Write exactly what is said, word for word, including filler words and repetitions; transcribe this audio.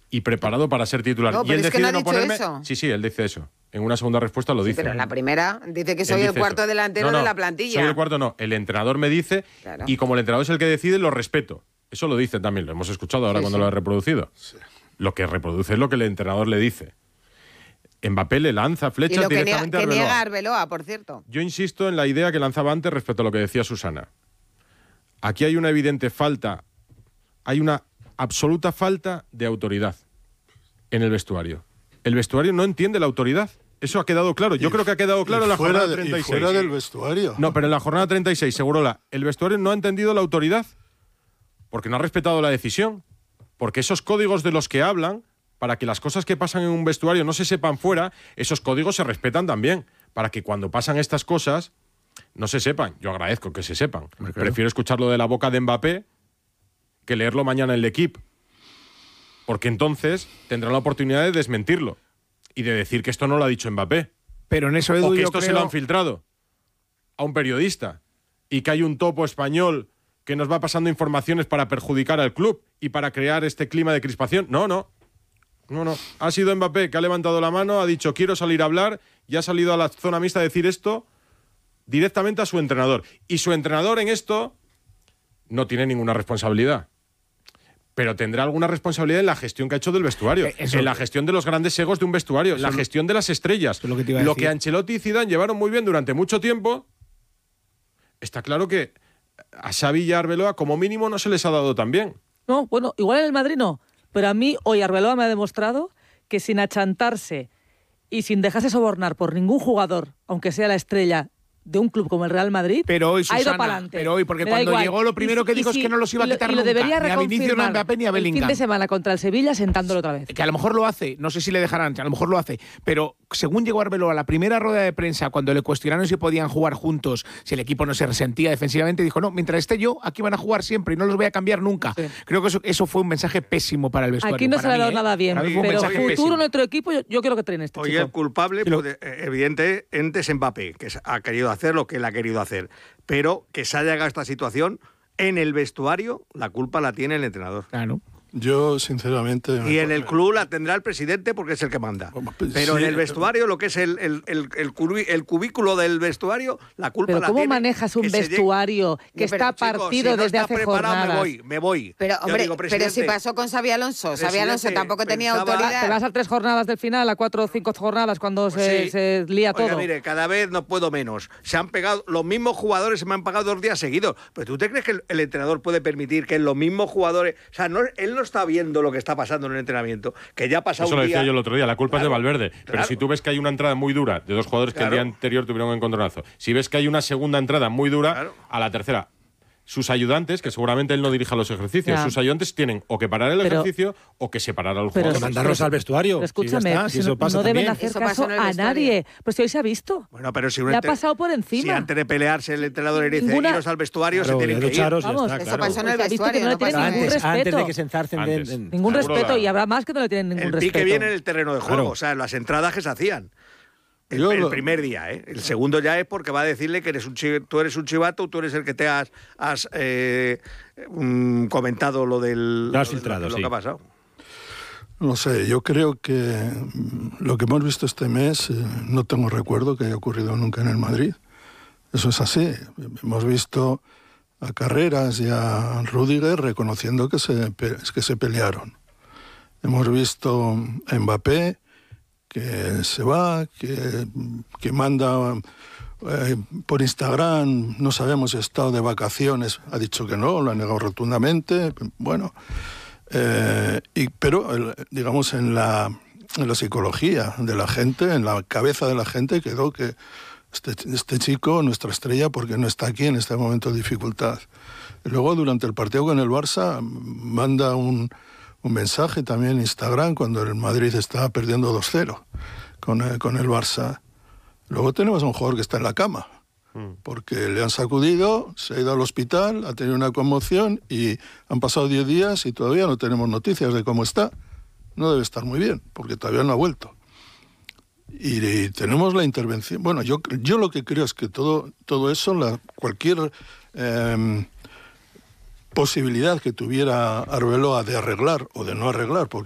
y preparado para ser titular. No, y pero él es que no decide ha no dicho ponerme... eso. Sí, sí, él dice eso. En una segunda respuesta lo Sí, dice. pero en la primera dice que Él soy el dice cuarto eso. delantero no, no, de la plantilla. Soy el cuarto, no. El entrenador me dice, Claro. y como el entrenador es el que decide, lo respeto. Eso lo dice también, lo hemos escuchado ahora Sí, cuando sí. lo he reproducido. Sí. Lo que reproduce es lo que el entrenador le dice. Mbappé le lanza Y flechas lo que, niega, directamente a que Arbeloa. niega Arbeloa, por cierto. Yo insisto en la idea que lanzaba antes respecto a lo que decía Susana. Aquí hay una evidente falta, hay una absoluta falta de autoridad en el vestuario. El vestuario no entiende la autoridad. Eso ha quedado claro. Yo y, creo que ha quedado claro en la fuera jornada de, treinta y seis. Y fuera del vestuario. No, pero en la jornada treinta y seis, Segurola, el vestuario no ha entendido la autoridad porque no ha respetado la decisión. Porque esos códigos de los que hablan, para que las cosas que pasan en un vestuario no se sepan fuera, esos códigos se respetan también. Para que cuando pasan estas cosas no se sepan. Yo agradezco que se sepan. Claro. Prefiero escucharlo de la boca de Mbappé que leerlo mañana en el equipo. Porque entonces tendrán la oportunidad de desmentirlo y de decir que esto no lo ha dicho Mbappé. Pero en eso, Edu, o que yo esto creo... se lo han filtrado a un periodista y que hay un topo español que nos va pasando informaciones para perjudicar al club y para crear este clima de crispación. No, no. No, no. Ha sido Mbappé que ha levantado la mano, ha dicho quiero salir a hablar y ha salido a la zona mixta a decir esto directamente a su entrenador. Y su entrenador en esto no tiene ninguna responsabilidad. Pero tendrá alguna responsabilidad en la gestión que ha hecho del vestuario, Eso, en la gestión de los grandes egos de un vestuario, en la gestión de las estrellas. Lo que, lo que Ancelotti y Zidane llevaron muy bien durante mucho tiempo, está claro que a Xavi y a Arbeloa como mínimo no se les ha dado tan bien. No, bueno, igual en el Madrid no, pero a mí hoy Arbeloa me ha demostrado que sin achantarse y sin dejarse sobornar por ningún jugador, aunque sea la estrella de un club como el Real Madrid, pero hoy, ha ido Susana, para adelante. pero hoy, porque cuando llegó lo primero que dijo es que no los iba a quitar y lo, y lo nunca, debería ni a Vinicius, ni a Mbappé, ni a Bellingham. El fin de semana contra el Sevilla sentándolo otra vez. Que a lo mejor lo hace, no sé si le dejarán, a lo mejor lo hace, pero según llegó Arbeloa a la primera rueda de prensa, cuando le cuestionaron si podían jugar juntos, si el equipo no se resentía defensivamente, dijo, no, mientras esté yo, aquí van a jugar siempre y no los voy a cambiar nunca. Sí. Creo que eso, eso fue un mensaje pésimo para el vestuario. Aquí no para se le ha dado mí, nada ¿eh? bien, pero futuro en nuestro equipo yo, yo quiero que traen este Hoy chico. el culpable, lo... pues, evidentemente, es Mbappé, que ha querido hacer lo que él ha querido hacer. Pero que se haya llegado a esta situación, en el vestuario, la culpa la tiene el entrenador. Claro. Yo, sinceramente... Y en el club la tendrá el presidente porque es el que manda. Pero sí, en el vestuario, lo que es el, el, el, el, el cubículo del vestuario, la culpa pero la ¿cómo tiene... manejas un vestuario que pero, está chicos, partido si no desde está hace preparado, jornadas? me voy, me voy. Pero, hombre, digo, pero si pasó con Xabi Alonso. Xabi Alonso tampoco tenía pensaba, autoridad. Te vas a tres jornadas del final, a cuatro o cinco jornadas, cuando pues se, sí. se lía Oiga, todo. mire, cada vez no puedo menos. Se han pegado, los mismos jugadores se me han pagado dos días seguidos. ¿Pero tú te crees que el, el entrenador puede permitir que los mismos jugadores... O sea, no, él no está viendo lo que está pasando en el entrenamiento, que ya ha pasado Eso un lo día... decía yo el otro día, la culpa claro, es de Valverde. Claro. Pero si tú ves que hay una entrada muy dura de dos jugadores claro. que el día anterior tuvieron un encontronazo, si ves que hay una segunda entrada muy dura, claro. a la tercera... Sus ayudantes, que seguramente él no dirija los ejercicios, ya. sus ayudantes tienen o que parar el pero, ejercicio o que separar al jugador. O mandarlos al vestuario. Pero escúchame, si está, si no, eso pasa no deben también. hacer caso a nadie. Pues si hoy se ha visto. Bueno, pero si le ha pasado por encima. Si antes de pelearse el entrenador le dice Ninguna... iros al vestuario, claro, se tienen que ir. Vamos, está, eso claro. pasó en el pues vestuario. No, no tiene ningún antes, respeto. Antes de que se enzarcen. De, de, ningún respeto la... y habrá más que no le tienen ningún el respeto. El pique viene en el terreno de juego, claro. o sea, las entradas que se hacían. El, Yo el lo... primer día, ¿eh? El segundo ya es porque va a decirle que eres un chi... tú eres un chivato, tú eres el que te has, has eh, um, comentado lo del lo, has filtrado, lo, lo sí. que ha pasado. No sé, yo creo que lo que hemos visto este mes, eh, no tengo recuerdo que haya ocurrido nunca en el Madrid. Eso es así. Hemos visto a Carreras y a Rüdiger reconociendo que se, que se pelearon. Hemos visto a Mbappé que se va, que, que manda eh, por Instagram, no sabemos si ha estado de vacaciones, ha dicho que no, lo ha negado rotundamente, bueno, eh, y, pero el, digamos en la, en la psicología de la gente, en la cabeza de la gente quedó que este, este chico, nuestra estrella, porque no está aquí en este momento de dificultad. Y luego durante el partido con el Barça manda un un mensaje también en Instagram cuando el Madrid está perdiendo dos cero con, eh, con el Barça. Luego tenemos a un jugador que está en la cama, porque le han sacudido, se ha ido al hospital, ha tenido una conmoción y han pasado diez días y todavía no tenemos noticias de cómo está. No debe estar muy bien, porque todavía no ha vuelto. Y, y tenemos la intervención... Bueno, yo, yo lo que creo es que todo, todo eso, la, cualquier... Eh, posibilidad que tuviera Arbeloa de arreglar o de no arreglar, porque